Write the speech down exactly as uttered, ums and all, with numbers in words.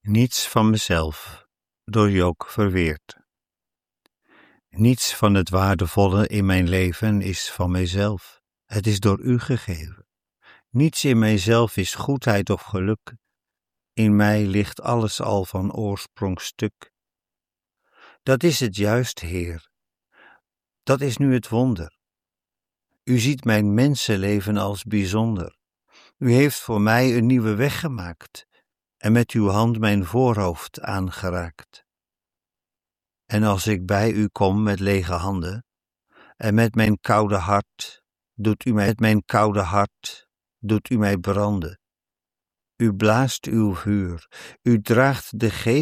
Niets van mezelf, door Jook Verweerd. Niets van het waardevolle in mijn leven is van mijzelf. Het is door u gegeven. Niets in mijzelf is goedheid of geluk. In mij ligt alles al van oorsprong stuk. Dat is het juist, Heer. Dat is nu het wonder. U ziet mijn mensenleven als bijzonder. U heeft voor mij een nieuwe weg gemaakt en met uw hand mijn voorhoofd aangeraakt. En als ik bij u kom met lege handen en met mijn koude hart, doet u mij met mijn koude hart, doet u mij branden. U blaast uw vuur, u draagt de geest